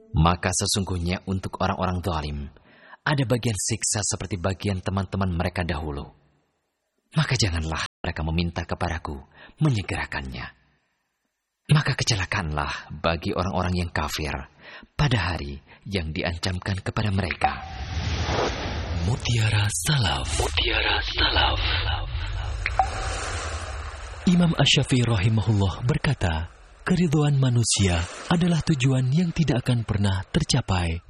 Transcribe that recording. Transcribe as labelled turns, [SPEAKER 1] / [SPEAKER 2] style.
[SPEAKER 1] Maka sesungguhnya untuk orang-orang zalim ada bagian siksa seperti bagian teman-teman mereka dahulu. Maka janganlah mereka meminta kepadaku menyegerakannya. Maka kecelakaanlah bagi orang-orang yang kafir pada hari yang diancamkan kepada mereka.
[SPEAKER 2] Mutiara Salaf. Mutiara Salaf. Imam Asy-Syafi'i rahimahullah berkata, keridhaan manusia adalah tujuan yang tidak akan pernah tercapai